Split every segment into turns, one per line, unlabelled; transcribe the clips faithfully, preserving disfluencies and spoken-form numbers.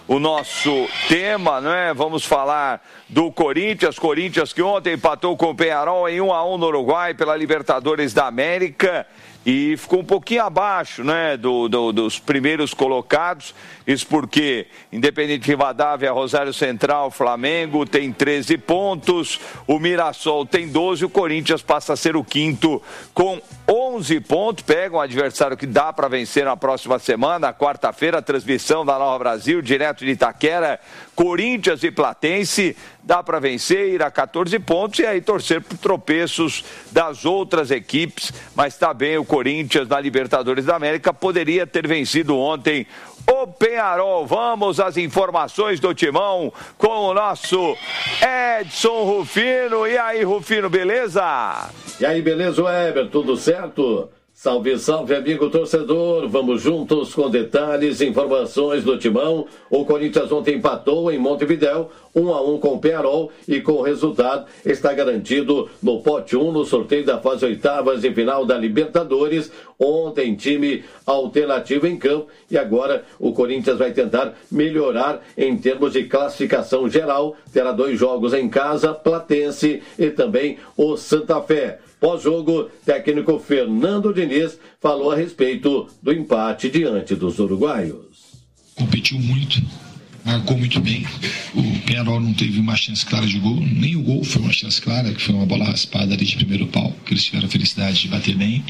o nosso tema, né? Vamos falar do Corinthians, Corinthians que ontem empatou com o Peñarol em um a um no Uruguai pela Libertadores da América e ficou um pouquinho abaixo, né, do, do, dos primeiros colocados, isso porque Independente Rivadavia, Rosário Central, Flamengo tem treze pontos, o Mirassol tem doze, o Corinthians passa a ser o quinto com onze pontos, pega um adversário que dá para vencer na próxima semana, quarta-feira, transmissão da Nova Brasil, direto de Itaquera, Corinthians e Platense, dá para vencer, ir a catorze pontos e aí torcer por tropeços das outras equipes, mas está bem o Corinthians na Libertadores da América, poderia ter vencido ontem o Peñarol. Vamos às informações do Timão com o nosso Edson Rufino. E aí, Rufino, beleza?
E aí, beleza, Weber? Tudo certo? Salve, salve, amigo torcedor. Vamos juntos com detalhes e informações do Timão. O Corinthians ontem empatou em Montevidéu, um a um com o Peñarol, e com o resultado está garantido no pote um no sorteio da fase oitavas de final da Libertadores. Ontem time alternativo em campo e agora o Corinthians vai tentar melhorar em termos de classificação geral. Terá dois jogos em casa, Platense e também o Santa Fé. Pós-jogo, técnico Fernando Diniz falou a respeito do empate diante dos uruguaios.
Competiu muito, marcou muito bem. O Peñarol não teve uma chance clara de gol, nem o gol foi uma chance clara, que foi uma bola raspada ali de primeiro pau, que eles tiveram a felicidade de bater bem.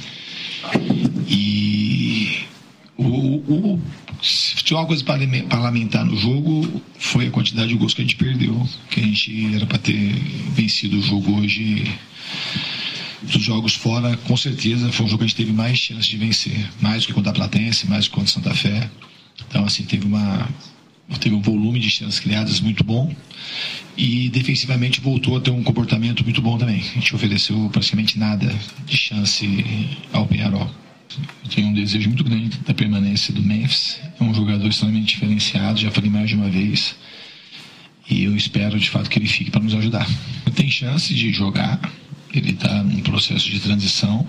E o, o, se tiver uma coisa para lamentar no jogo, foi a quantidade de gols que a gente perdeu, que a gente era para ter vencido o jogo hoje. Dos jogos fora, com certeza, foi um jogo que a gente teve mais chance de vencer. Mais do que contra a Platense, mais do que contra a Santa Fé. Então, assim, teve, uma, teve um volume de chances criadas muito bom. E, defensivamente, voltou a ter um comportamento muito bom também. A gente ofereceu praticamente nada de chance ao Peñarol. Eu tenho um desejo muito grande da permanência do Memphis. É um jogador extremamente diferenciado, já falei mais de uma vez. E eu espero, de fato, que ele fique para nos ajudar. Tem chance de jogar. Ele está num processo de transição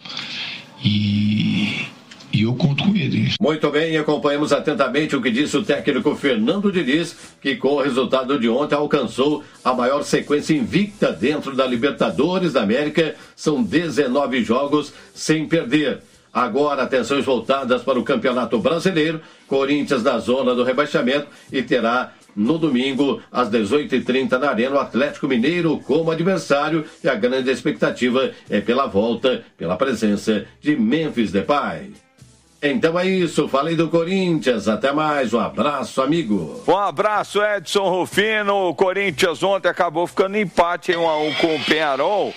e, e eu conto com ele.
Muito bem, acompanhamos atentamente o que disse o técnico Fernando Diniz, que com o resultado de ontem alcançou a maior sequência invicta dentro da Libertadores da América. São dezenove jogos sem perder. Agora, atenções voltadas para o Campeonato Brasileiro. Corinthians na zona do rebaixamento e terá no domingo, às dezoito e trinta, na Arena, o Atlético Mineiro como adversário. E a grande expectativa é pela volta, pela presença de Memphis Depay. Então é isso, falei do Corinthians, até mais, um abraço, amigo.
Um abraço, Edson Rufino. O Corinthians ontem acabou ficando em empate em um a um com o Peñarol.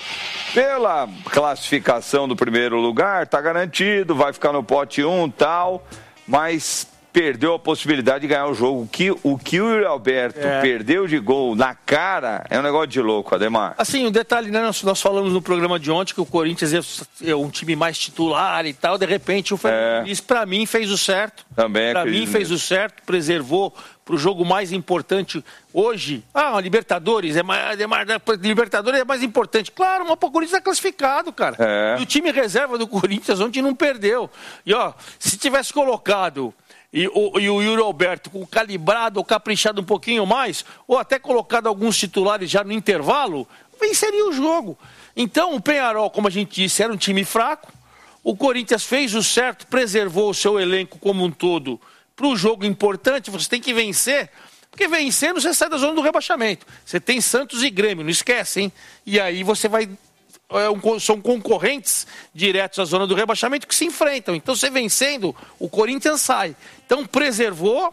Pela classificação do primeiro lugar, tá garantido, vai ficar no pote um e tal, mas perdeu a possibilidade de ganhar o jogo. O que o, que o Yuri Alberto é. perdeu de gol na cara é um negócio de louco, Ademar.
Assim, um detalhe, né? Nós, nós falamos no programa de ontem que o Corinthians é, é um time mais titular e tal. De repente, o Fernando Diniz, é. pra mim, fez o certo.
Também
Pra mim, fez o certo, preservou pro jogo mais importante hoje. Ah, a Libertadores é mais, é mais, Libertadores é mais importante. Claro, mas o Corinthians é classificado, cara.
É.
E o time reserva do Corinthians ontem não perdeu. E ó, se tivesse colocado E o, e o Yuri Alberto com calibrado ou caprichado um pouquinho mais, ou até colocado alguns titulares já no intervalo, venceria o jogo. Então o Peñarol, como a gente disse, era um time fraco. O Corinthians fez o certo, preservou o seu elenco como um todo para o jogo importante. Você tem que vencer, porque vencendo você sai da zona do rebaixamento. Você tem Santos e Grêmio, não esquece, hein? E aí você vai... É um, são concorrentes diretos à zona do rebaixamento que se enfrentam. Então, você vencendo, o Corinthians sai. Então, preservou,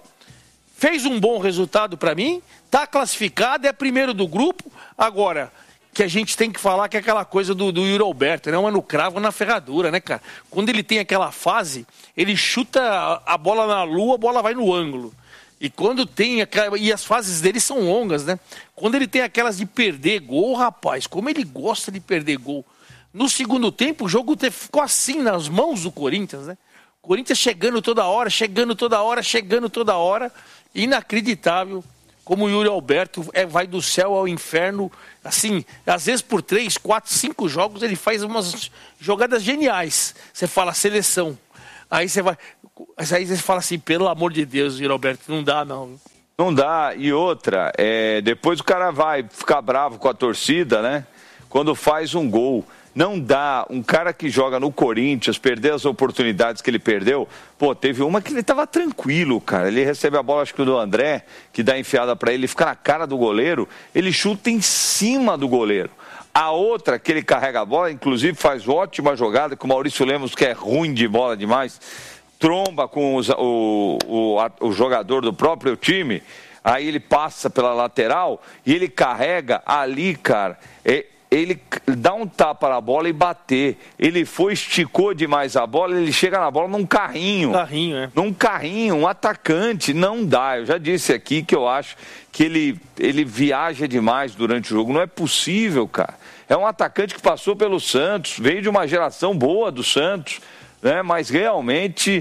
fez um bom resultado para mim, está classificado, é primeiro do grupo. Agora, que a gente tem que falar que é aquela coisa do, do Yuri Alberto, não é no cravo, na ferradura, né, cara? Quando ele tem aquela fase, ele chuta a, a bola na lua, a bola vai no ângulo. E quando tem aquela, e as fases dele são longas, né? Quando ele tem aquelas de perder gol, rapaz, como ele gosta de perder gol. No segundo tempo, o jogo ficou assim nas mãos do Corinthians, né? O Corinthians chegando toda hora, chegando toda hora, chegando toda hora. Inacreditável como o Yuri Alberto é, vai do céu ao inferno. Assim, às vezes por três, quatro, cinco jogos ele faz umas jogadas geniais. Você fala seleção. Aí você vai... Aí você fala assim, pelo amor de Deus, Yuri Alberto, não dá não.
Não dá. E outra, é, depois o cara vai ficar bravo com a torcida, né? Quando faz um gol. Não dá. Um cara que joga no Corinthians, perder as oportunidades que ele perdeu. Pô, teve uma que ele tava tranquilo, cara. Ele recebe a bola, acho que do André, que dá enfiada pra ele, ele fica na cara do goleiro, ele chuta em cima do goleiro. A outra, que ele carrega a bola, inclusive faz ótima jogada, com o Maurício Lemos, que é ruim de bola demais, tromba com os, o, o, a, o jogador do próprio time, aí ele passa pela lateral e ele carrega ali, cara, é, ele dá um tapa na bola e bater. Ele foi, esticou demais a bola, ele chega na bola num carrinho.
Carrinho, é.
Num carrinho, um atacante, não dá. Eu já disse aqui que eu acho que ele, ele viaja demais durante o jogo. Não é possível, cara. É um atacante que passou pelo Santos, veio de uma geração boa do Santos, né? Mas realmente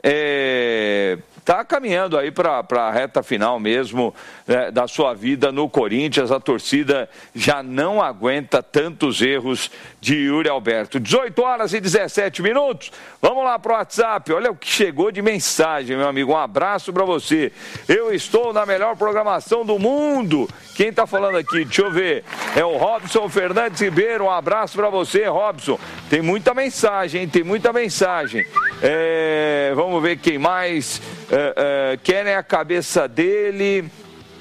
está é, caminhando aí para a reta final mesmo, né, da sua vida no Corinthians. A torcida já não aguenta tantos erros de Yuri Alberto. dezoito horas e dezessete minutos. Vamos lá para o WhatsApp. Olha o que chegou de mensagem, meu amigo. Um abraço para você. Eu estou na melhor programação do mundo. Quem está falando aqui? Deixa eu ver. É o Robson Fernandes Ribeiro. Um abraço para você, Robson. Tem muita mensagem, hein? Tem muita mensagem. É, vamos ver quem mais. É, é, querem a cabeça dele.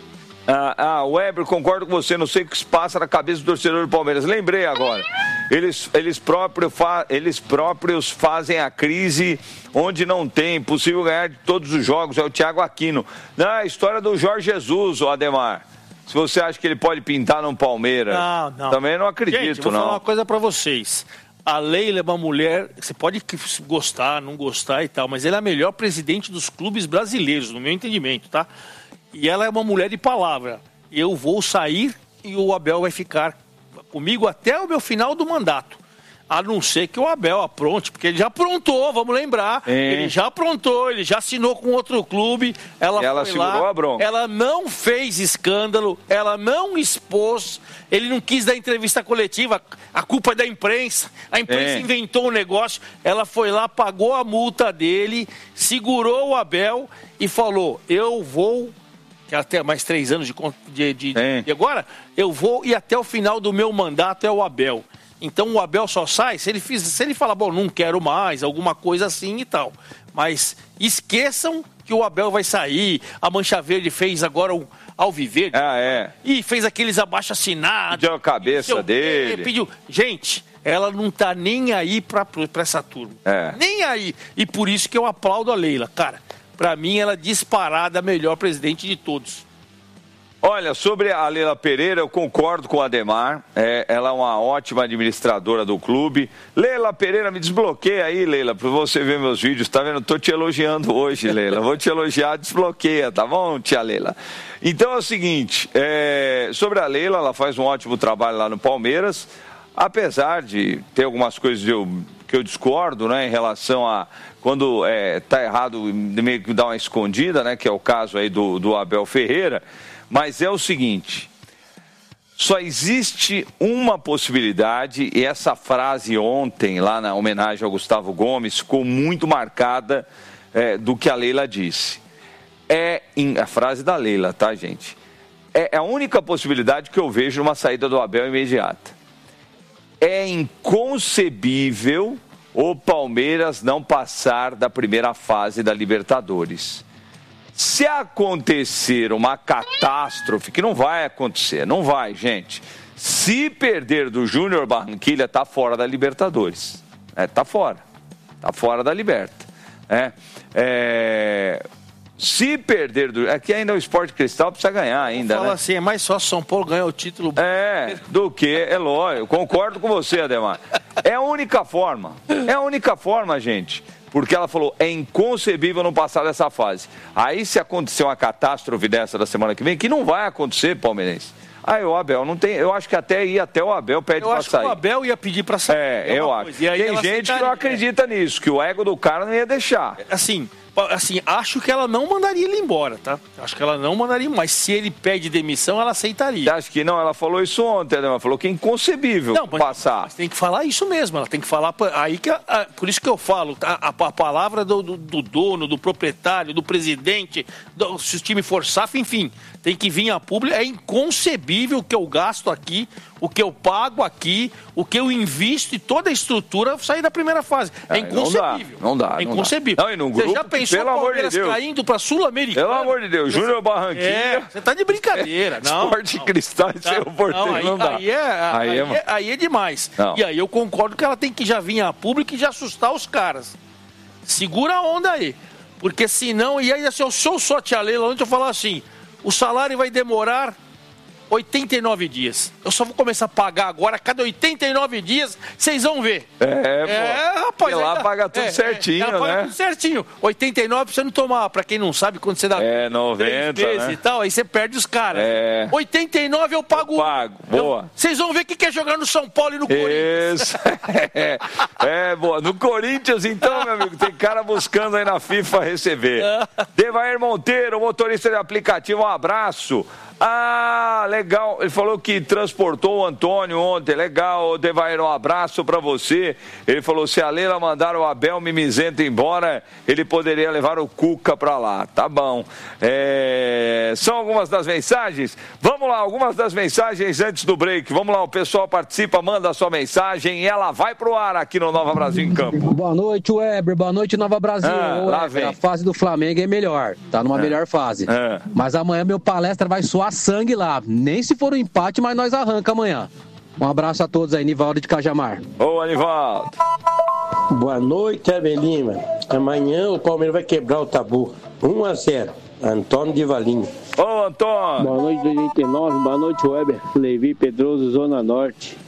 Ah, ah, Weber, concordo com você, não sei o que se passa na cabeça do torcedor do Palmeiras. Lembrei agora. Eles, eles, próprio fa, eles próprios fazem a crise onde não tem, possível ganhar de todos os jogos. É o Thiago Aquino. Não, a história do Jorge Jesus, o Ademar. Se você acha que ele pode pintar no Palmeiras,
não, não.
Também não acredito,
Gente, vou
não.
falar uma coisa pra vocês. A Leila é uma mulher, você pode gostar, não gostar e tal, mas ela é a melhor presidente dos clubes brasileiros, no meu entendimento, tá? E ela é uma mulher de palavra. Eu vou sair e o Abel vai ficar comigo até o meu final do mandato. A não ser que o Abel apronte, porque ele já aprontou, vamos lembrar. É. Ele já aprontou, ele já assinou com outro clube. Ela,
ela
foi
segurou
lá,
a bronca.
Ela não fez escândalo, ela não expôs, ele não quis dar entrevista coletiva, a culpa é da imprensa. A imprensa é. inventou um negócio, ela foi lá, pagou a multa dele, segurou o Abel e falou, eu vou... que até mais três anos de, de, de, de agora, eu vou e até o final do meu mandato é o Abel. Então o Abel só sai se ele, fiz, se ele falar, bom, não quero mais, alguma coisa assim e tal. Mas esqueçam que o Abel vai sair. A Mancha Verde fez agora o Alviverde.
Ah, é.
E fez aqueles abaixo-assinados.
Pediu a cabeça dele.
Pediu. Gente, ela não tá nem aí pra, pra essa turma.
É.
Nem aí. E por isso que eu aplaudo a Leila. Cara, pra mim ela é disparada a melhor presidente de todos.
Olha, sobre a Leila Pereira, eu concordo com o Ademar. É, ela é uma ótima administradora do clube. Leila Pereira, me desbloqueia aí, Leila, para você ver meus vídeos. Tá vendo? Tô te elogiando hoje, Leila. Vou te elogiar, desbloqueia, tá bom, tia Leila? Então é o seguinte, é, sobre a Leila, ela faz um ótimo trabalho lá no Palmeiras. Apesar de ter algumas coisas que eu, que eu discordo, né, em relação a quando é, tá errado, meio que dá uma escondida, né, que é o caso aí do, do Abel Ferreira. Mas é o seguinte, só existe uma possibilidade, e essa frase ontem, lá na homenagem ao Gustavo Gomes, ficou muito marcada é, do que a Leila disse. É a frase da Leila, tá, gente? É a única possibilidade que eu vejo numa saída do Abel imediata. É inconcebível o Palmeiras não passar da primeira fase da Libertadores. Se acontecer uma catástrofe, que não vai acontecer, não vai, gente. Se perder do Júnior Barranquilla, tá fora da Libertadores. É, tá fora. Tá fora da Liberta. É, é, se perder do... Aqui ainda o Sport Cristal precisa ganhar ainda,
Fala
né?
assim, é mais só São Paulo ganhar o título.
É, do que, é lógico. Concordo com você, Ademar. É a única forma. É a única forma, gente. Porque ela falou, é inconcebível não passar dessa fase. Aí se acontecer uma catástrofe dessa da semana que vem, que não vai acontecer, palmeirense. Aí o Abel não tem, eu acho que até ia até o Abel pede pra sair. Eu acho que o
Abel ia pedir pra sair.
É, eu acho. Tem gente que não acredita nisso, que o ego do cara não ia deixar.
Assim, assim, acho que ela não mandaria ele embora, tá? Acho que ela não mandaria, mas se ele pede demissão, ela aceitaria.
Acho que não, ela falou isso ontem, né? Ela falou que é inconcebível não, passar.
Mas tem que falar isso mesmo, ela tem que falar, aí que, por isso que eu falo, a, a, a palavra do, do, do dono, do proprietário, do presidente, do, se o time for S A F, enfim, tem que vir a público. É inconcebível o que eu gasto aqui, o que eu pago aqui, o que eu invisto e toda a estrutura sair da primeira fase. É, é inconcebível.
Não dá, não dá.
É inconcebível.
Não, e num grupo,
você já pensou
pelo
o Palmeiras
amor de Deus,
caindo para Sul-Americana?
Pelo amor de Deus, Júnior Barranquilla.
É, você tá de brincadeira. Não,
Esporte
não.
Cristal e seu porteiro,
aí,
não dá.
Aí é, aí
aí
é,
é,
aí é demais.
Não.
E aí eu concordo que ela tem que já vir a público e já assustar os caras. Segura a onda aí. Porque senão, e aí assim, eu sou só tia Leila, onde eu falar assim, o salário vai demorar oitenta e nove dias. Eu só vou começar a pagar agora, cada oitenta e nove dias, vocês vão ver.
É, pô.
É, rapaz.
E lá
ainda,
paga tudo
é,
certinho,
é,
né?
Paga tudo certinho. oitenta e nove pra você não tomar, pra quem não sabe, quando você dá
é, noventa,
três vezes
né?
e tal, aí você perde os caras.
É.
oitenta e nove eu pago.
Eu pago, boa.
Vocês vão ver que quer jogar no São Paulo e no Corinthians.
Isso. é, é, boa. No Corinthians, então, meu amigo, tem cara buscando aí na FIFA receber. Devair Monteiro, motorista de aplicativo, um abraço. Ah, legal. Ele falou que transportou o Antônio ontem. Legal, Devair, um abraço pra você. Ele falou, se a Leila mandar o Abel Mimizento embora, ele poderia levar o Cuca pra lá. Tá bom. É... São algumas das mensagens? Vamos lá, algumas das mensagens antes do break. Vamos lá, o pessoal participa, manda a sua mensagem e ela vai pro ar aqui no Nova Brasil em Campo.
Boa noite, Weber. Boa noite, Nova Brasil.
Ah, lá
Weber,
vem.
a fase do Flamengo é melhor. Tá numa
É.
melhor fase.
É.
Mas amanhã meu palestra vai suar sangue lá. Nem se for um empate, mas nós arranca amanhã. Um abraço a todos aí, Nivaldo de Cajamar.
Ô, Anivaldo.
Boa noite, Heber Lima. Amanhã o Palmeiras vai quebrar o tabu. um a zero. Antônio de Valinho.
Ô, Antônio.
Boa noite, dois mil e vinte e nove. Boa noite, Weber. Levi Pedroso, Zona Norte.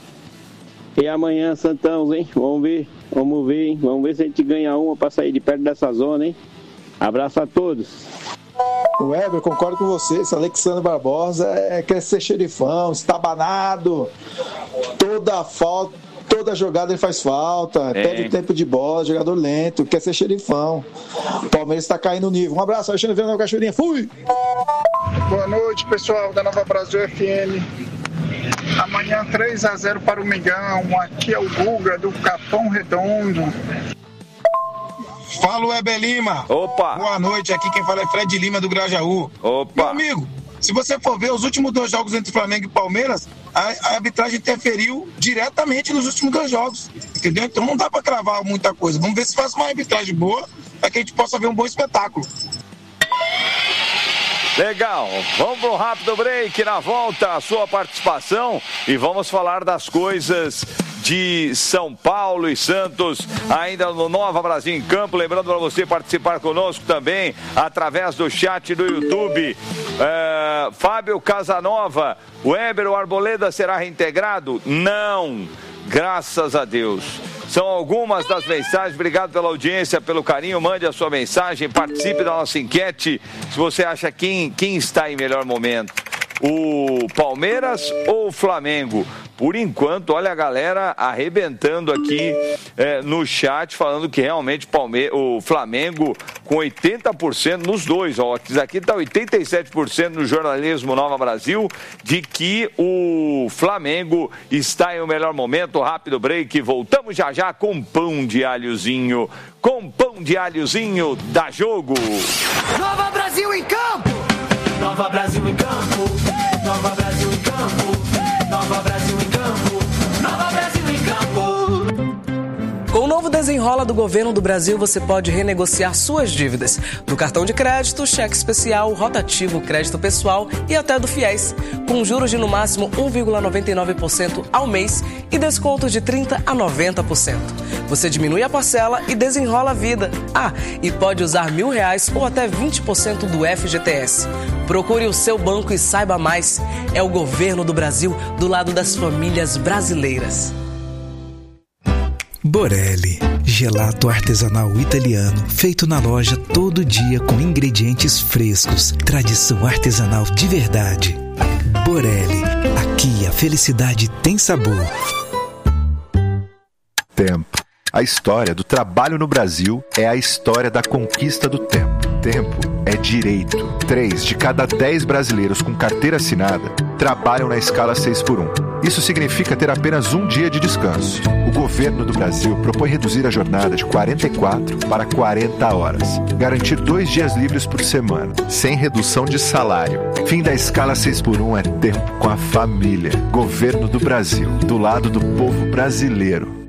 E amanhã, Santão, hein? Vamos ver. Vamos ver, hein? Vamos ver se a gente ganha uma pra sair de perto dessa zona, hein? Abraço a todos.
Weber, concordo com você. Esse Alexandre Barbosa é, quer ser xerifão, estabanado. Toda falta, toda jogada ele faz falta,
É.
perde tempo de bola, jogador lento, quer ser xerifão. O Palmeiras está caindo o nível. Um abraço, Alexandre Viana da Cachoeirinha. Fui!
Boa noite, pessoal da Nova Brasil F M. Amanhã três a zero para o Mengão. Aqui é o Guga do Capão Redondo.
Fala, Weber Lima.
Opa.
Boa noite, aqui quem fala é Fred Lima do Grajaú.
Opa.
Meu amigo, se você for ver os últimos dois jogos entre Flamengo e Palmeiras, a, a arbitragem interferiu diretamente nos últimos dois jogos, entendeu? Então não dá pra cravar muita coisa. Vamos ver se faz uma arbitragem boa para que a gente possa ver um bom espetáculo.
Legal, vamos para um rápido break, na volta a sua participação e vamos falar das coisas de São Paulo e Santos, ainda no Nova Brasil em Campo. Lembrando para você participar conosco também através do chat do YouTube. É, Fábio Casanova, o Weber, o Arboleda será reintegrado? Não, graças a Deus. São algumas das mensagens. Obrigado pela audiência, pelo carinho. Mande a sua mensagem, participe da nossa enquete. Se você acha quem, quem está em melhor momento, o Palmeiras ou o Flamengo? Por enquanto, olha a galera arrebentando aqui é, no chat, falando que realmente Palme- o Flamengo com oitenta por cento nos dois. Ó, aqui está oitenta e sete por cento no jornalismo Nova Brasil, de que o Flamengo está em um melhor momento. Rápido break, voltamos já já com pão de alhozinho. Com pão de alhozinho, dá jogo.
Nova Brasil em campo! Nova Brasil em campo! Nova Brasil em campo! Nova Brasil em campo! Nova Brasil em campo!
Com o novo Desenrola do Governo do Brasil, você pode renegociar suas dívidas do cartão de crédito, cheque especial, rotativo, crédito pessoal e até do FIES, com juros de no máximo um vírgula noventa e nove por cento ao mês e descontos de trinta por cento a noventa por cento. Você diminui a parcela e desenrola a vida. Ah, e pode usar mil reais ou até vinte por cento do F G T S. Procure o seu banco e saiba mais. É o Governo do Brasil do lado das famílias brasileiras.
Borelli, gelato artesanal italiano, feito na loja todo dia com ingredientes frescos, tradição artesanal de verdade. Borelli, aqui a felicidade tem sabor.
Tempo. A história do trabalho no Brasil é a história da conquista do tempo. Tempo é direito. Três de cada dez brasileiros com carteira assinada trabalham na escala seis por um. Isso significa ter apenas um dia de descanso. O governo do Brasil propõe reduzir a jornada de quarenta e quatro para quarenta horas. Garantir dois dias livres por semana, sem redução de salário. Fim da escala seis por um é tempo com a família. Governo do Brasil, do lado do povo brasileiro.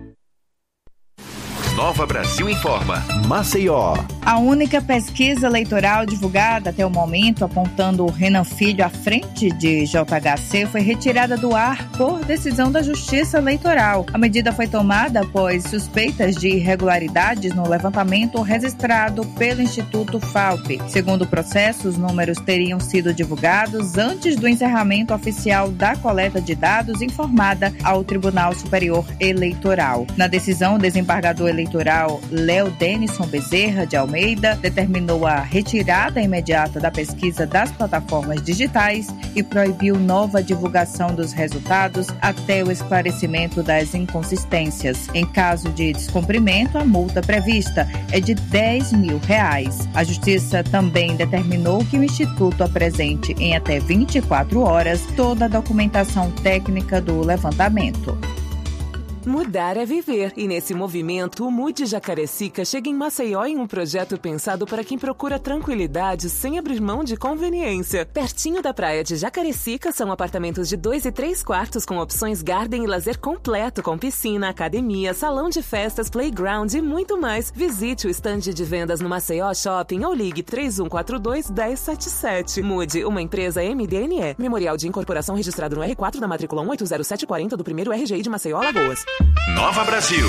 Nova Brasil Informa. Maceió.
A única pesquisa eleitoral divulgada até o momento, apontando o Renan Filho à frente de J H C, foi retirada do ar por decisão da Justiça Eleitoral. A medida foi tomada após suspeitas de irregularidades no levantamento registrado pelo Instituto F A U P. Segundo o processo, os números teriam sido divulgados antes do encerramento oficial da coleta de dados informada ao Tribunal Superior Eleitoral. Na decisão, o desembargador eleitoral Léo Denison Bezerra de Almeida determinou a retirada imediata da pesquisa das plataformas digitais e proibiu nova divulgação dos resultados até o esclarecimento das inconsistências. Em caso de descumprimento, a multa prevista é de dez mil reais. A Justiça também determinou que o Instituto apresente em até vinte e quatro horas toda a documentação técnica do levantamento.
Mudar é viver. E nesse movimento, o Mude Jacarecica chega em Maceió em um projeto pensado para quem procura tranquilidade sem abrir mão de conveniência. Pertinho da praia de Jacarecica são apartamentos de dois e três quartos com opções garden e lazer completo, com piscina, academia, salão de festas, playground e muito mais. Visite o estande de vendas no Maceió Shopping ou ligue três um quatro dois, um zero sete sete. Mude, uma empresa M D N E. Memorial de incorporação registrado no R quatro da matrícula um oito zero sete quatro zero do primeiro R G I de Maceió, Alagoas.
Nova Brasil.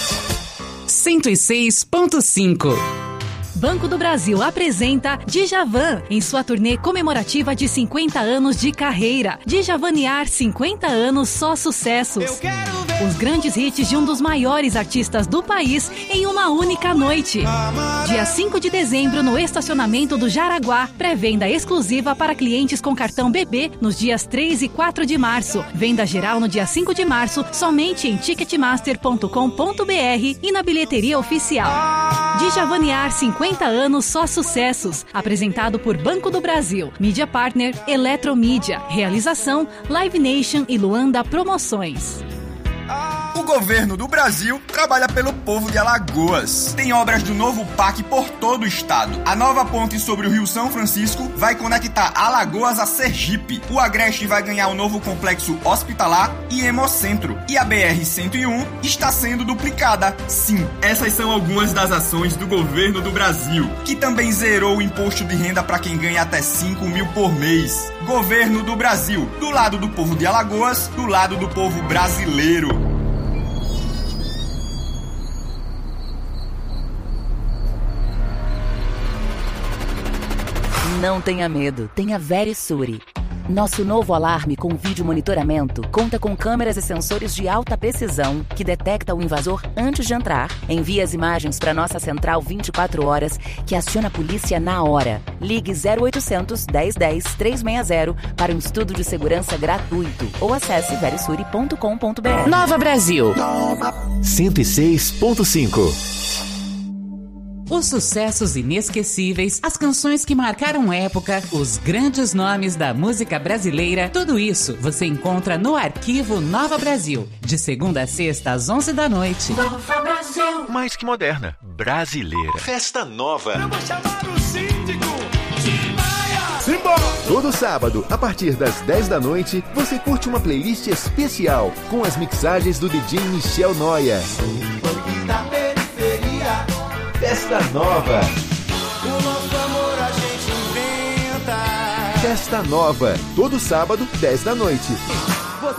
cento e seis ponto cinco. Banco do Brasil apresenta Djavan em sua turnê comemorativa de cinquenta anos de carreira. Djavanear cinquenta anos, só sucessos. Os grandes hits de um dos maiores artistas do país em uma única noite. Dia cinco de dezembro no estacionamento do Jaraguá. Pré-venda exclusiva para clientes com cartão B B nos dias três e quatro de março. Venda geral no dia cinco de março somente em ticketmaster ponto com ponto b r e na bilheteria oficial. Djavanear cinquenta anos, só sucessos. Apresentado por Banco do Brasil, Mídia Partner, Eletromídia. Realização, Live Nation e Luanda Promoções.
O governo do Brasil trabalha pelo povo de Alagoas. Tem obras do novo P A C por todo o estado. A nova ponte sobre o Rio São Francisco vai conectar Alagoas a Sergipe. O Agreste vai ganhar o novo complexo hospitalar e hemocentro. E a B R cento e um está sendo duplicada. Sim, essas são algumas das ações do governo do Brasil, que também zerou o imposto de renda para quem ganha até cinco mil por mês. Governo do Brasil, do lado do povo de Alagoas, do lado do povo brasileiro.
Não tenha medo, tenha Verisure. Nosso novo alarme com vídeo monitoramento conta com câmeras e sensores de alta precisão que detecta o invasor antes de entrar, envia as imagens para nossa central vinte e quatro horas, que aciona a polícia na hora. Ligue zero oitocentos, dez dez, trezentos e sessenta para um estudo de segurança gratuito ou acesse verisure ponto com ponto b r.
Nova Brasil.
cento e seis ponto cinco.
Os sucessos inesquecíveis, as canções que marcaram época, os grandes nomes da música brasileira, tudo isso você encontra no Arquivo Nova Brasil, de segunda a sexta às onze da noite.
Nova Brasil. Mais que moderna, brasileira. Festa nova. Eu vou chamar o síndico de Maia. Simbora! Todo sábado, a partir das dez da noite, você curte uma playlist especial com as mixagens do D J Michel Noia. Festa nova. O nosso amor a gente inventa. Festa nova. Todo sábado, dez da noite.